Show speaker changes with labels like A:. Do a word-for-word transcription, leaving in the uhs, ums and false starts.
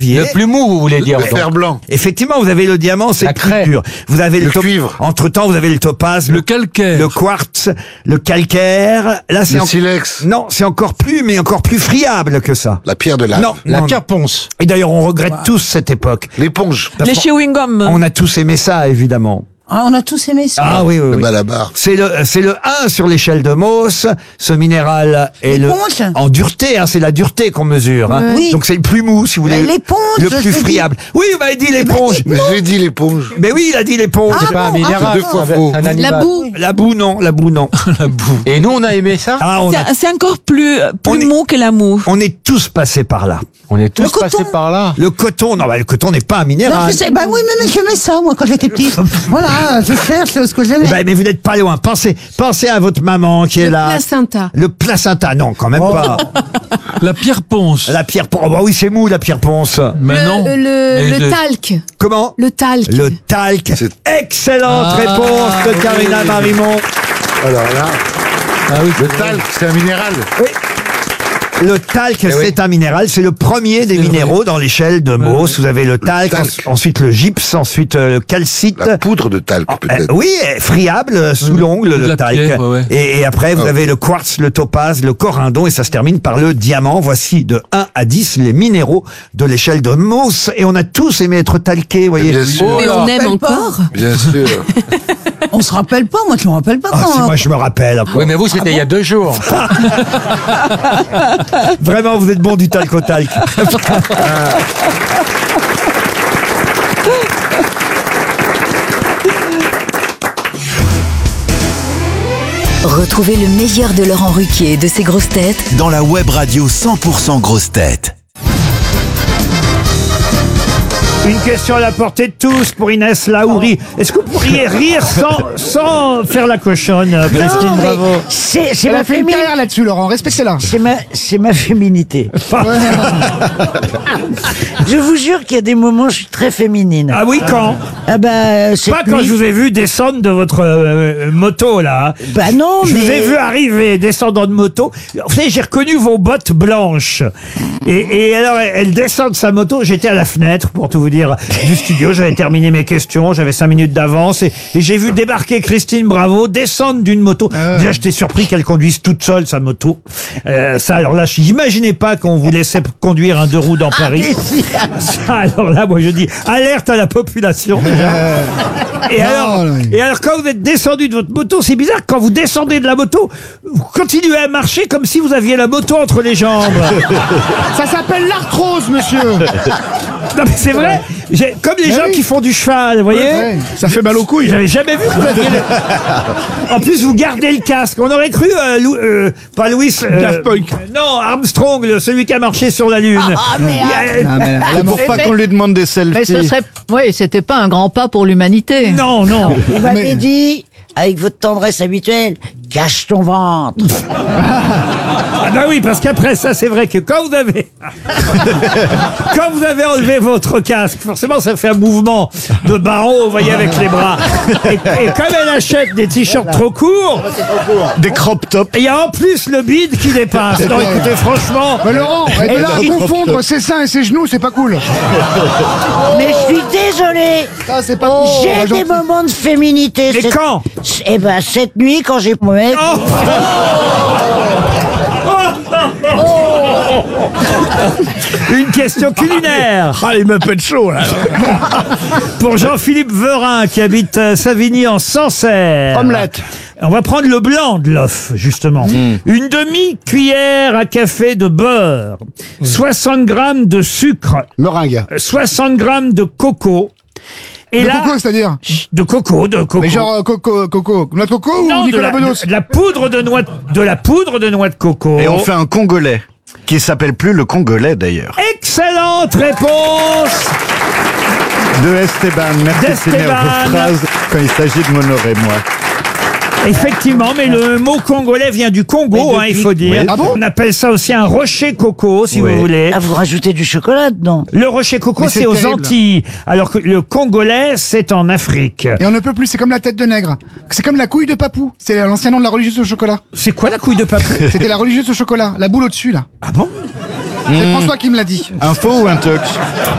A: aviez.
B: Le plus mou, vous voulez dire.
C: Le fer blanc.
A: Effectivement, vous avez le diamant, c'est
B: La
A: le plus
B: craie.
A: dur. Vous avez le,
C: Le
A: top-
C: cuivre.
A: Entre-temps, vous avez le topaz,
D: Le calcaire.
A: le quartz, le calcaire. Là, c'est
C: Le
A: en-
C: silex.
A: Non, c'est encore plus, mais encore plus friable que ça.
C: La pierre de lave.
A: Non,
B: La
A: non,
B: pierre ponce.
A: Et d'ailleurs, on regrette tous cette époque.
C: L'éponge.
E: Les chewing-gums.
A: On a tous aimé ça, évidemment.
F: Ah, on a tous aimé ça.
A: Ah oui, oui,
C: Le
A: oui.
C: malabar.
A: C'est le, c'est le un sur l'échelle de Mohs. Ce minéral est le,
F: L'éponge.
A: en dureté, hein, c'est la dureté qu'on mesure. Hein.
F: Oui.
A: Donc c'est le plus mou, si vous
F: Mais
A: voulez.
F: l'éponge,
A: Le
F: je
A: plus
F: t'ai dit.
A: friable. Oui, vous m'avez dit l'éponge.
C: Mais j'ai dit l'éponge.
A: Mais oui, il a dit l'éponge.
B: C'est pas un minéral.
C: deux fois
B: c'est un-
C: faux.
B: c'est un
E: La
B: animal.
E: boue.
A: La boue, non, la boue, non.
D: La boue.
B: Et nous, on a aimé ça.
A: Ah, on, a-
E: C'est c'est encore plus,
A: On
E: plus
A: est-
E: mou que la moue.
A: on est tous passés par là.
B: On est tous
F: Le coton.
B: passés par là.
A: Le coton, non, bah, le coton n'est pas un
F: Non,
A: minéral.
F: je sais, bah oui, mais, mais j'aimais ça, moi, quand j'étais petite. Voilà, je cherche ce que j'aimais.
A: Eh ben, mais vous n'êtes pas loin. Pensez, pensez à votre maman qui est là.
E: Placenta.
A: Le placenta, non, quand même pas.
D: La pierre ponce.
A: La pierre ponce. Oh, bah oui, c'est mou, la pierre ponce.
D: Mais non.
E: Le,
D: Et
E: le,
D: de-
E: le talc.
A: Comment?
E: Le talc.
A: Le talc.
C: C'est-
A: Excellente
D: Ah,
A: réponse de Karina
D: oui.
A: Marimont.
C: Alors là,
D: Ah oui,
C: le talc, c'est un minéral.
A: Oui. Le talc, c'est un minéral. C'est le premier des minéraux dans l'échelle de Mohs. Vous avez le talc,
C: talc.
A: en- ensuite le gypse, ensuite euh, le calcite.
C: La poudre de talc,
A: Euh,
C: peut-être.
A: oui, euh, friable euh, sous l'ongle,
D: De
A: le
D: la
A: talc.
D: pierre, ouais, ouais.
A: Et, et après, vous
C: Ah,
A: avez
C: ok.
A: le quartz, le topaz, le corindon, et ça se termine par le diamant. Voici de un à dix les minéraux de l'échelle de Mohs. Et on a tous aimé être talqués, vous voyez.
C: Bien sûr.
E: Et on aime
F: rappelle pas.
E: encore.
C: Bien sûr.
F: On se rappelle pas, moi, je me rappelle pas
A: Ah,
F: quand.
A: si, moi, je me rappelle.
B: Oui, mais vous, c'était il y a deux jours.
A: Vraiment, vous êtes bon du talc au talc.
G: Retrouvez le meilleur de Laurent Ruquier et de ses grosses têtes
H: Dans la web radio cent pour cent grosses têtes.
A: Une question à la portée de tous pour Inès Laouri. Est-ce que vous pourriez rire sans, sans faire la cochonne, Christine
I: Non, mais
A: Bravo?
I: C'est c'est
J: Elle
I: ma
J: a fait une
I: féminité.
J: carrière là-dessus, Laurent. Respectez-la.
I: C'est ma, c'est ma féminité. Je vous jure qu'il y a des moments où je suis très féminine.
A: Ah oui, quand?
I: Ah bah, cette
A: Pas quand
I: nuit-
A: je vous ai vu descendre de votre euh, moto, là.
I: Bah non,
A: Je
I: mais...
A: vous ai vu arriver, descendant de moto. Vous savez, j'ai reconnu vos bottes blanches. Et, et alors, elle descend de sa moto. J'étais à la fenêtre, pour tout vous dire, du studio. J'avais terminé mes questions. J'avais cinq minutes d'avance. Et, et j'ai vu débarquer Christine Bravo, descendre d'une moto. Déjà, j'étais surpris qu'elle conduise toute seule sa moto. Euh, ça, alors là, je n'imaginais pas qu'on vous laissait conduire un deux roues dans Paris. Ça, alors là, moi, je dis, alerte à la population. Et alors,
J: non.
A: et alors, quand vous êtes descendu de votre moto, c'est bizarre, quand vous descendez de la moto, vous continuez à marcher comme si vous aviez la moto entre les jambes.
J: Ça s'appelle l'arthrose, monsieur.
A: Non, mais c'est vrai. J'ai- Comme les
J: Mais
A: gens
J: oui.
A: qui font du cheval, vous voyez.
J: Ouais, ça fait mal aux couilles.
A: J'avais jamais vu que vous aviez le- En plus, vous gardez le casque. On aurait cru, euh, Lou- euh, pas Louis. euh,
J: Daft Punk.
A: Non, Armstrong, le- celui qui a marché sur la Lune.
F: Ah, mais...
A: Il y a-
J: Ah, mais elle a
C: Pour pas qu'on lui demande des
K: Mais
C: selfies.
K: ce serait, oui, c'était pas un grand pas pour l'humanité.
A: Non, non.
I: Vous m'avez dit, avec votre tendresse habituelle, cache ton ventre.
A: Ah bah oui, parce qu'après ça, c'est vrai que quand vous avez quand vous avez enlevé votre casque, forcément, ça fait un mouvement de baron, vous voyez, avec les bras. Et, et comme elle achète des t-shirts trop courts,
C: Des crop tops.
A: il y a en plus le bide qui dépasse. Non, écoutez, franchement,
J: Mais Laurent, elle est là à
C: il-
J: confondre ses seins et ses genoux, c'est pas cool.
I: Mais je suis désolée.
J: Ça, c'est pas cool.
I: J'ai
J: Ouais,
I: des
J: gentil.
I: moments de féminité.
A: mais
I: cette-
A: quand?
I: Eh ben, cette nuit, quand j'ai... Ouais,
A: Oh Une question culinaire.
C: Ah, il me pète chaud, là.
A: Pour Jean-Philippe Verin qui habite euh, Savigny en Sancerre.
J: Omelette.
A: On va prendre le blanc de l'œuf, justement. Une demi-cuillère à café de beurre, soixante grammes de sucre,
J: Meringue.
A: soixante grammes de coco. Et
J: De
A: là,
J: coco, c'est-à-dire
A: de coco, de coco.
J: Mais genre euh, coco, coco. Noix de coco
A: Non,
J: ou
A: de
J: Nicolas
A: la,
J: Bedos
A: de, de la poudre de noix, de la poudre de noix de coco.
C: Et on fait un congolais. Qui s'appelle plus le congolais, d'ailleurs.
A: Excellente réponse
C: De Esteban. Merci de finir
A: D'Esteban.
C: vos phrases quand il s'agit de m'honorer, moi.
A: Effectivement, mais le mot congolais vient du Congo,
I: Mais
A: hein, il
I: depuis-
A: faut dire.
J: Oui. Ah bon
A: On appelle ça aussi un rocher coco, si
C: Oui.
A: vous voulez.
I: Ah, vous rajoutez du chocolat dedans.
A: Le rocher coco,
J: Mais
A: c'est
J: c'est
A: aux
J: terrible.
A: Antilles, alors que le congolais, c'est en Afrique.
J: Et on ne peut plus, c'est comme la tête de nègre. C'est comme la couille de papou. C'est l'ancien nom de la religieuse au chocolat.
A: C'est quoi la couille de papou?
J: C'était la religieuse au chocolat. La boule au-dessus, là.
A: Ah bon?
J: C'est François qui me l'a dit.
C: Un faux ou un tox?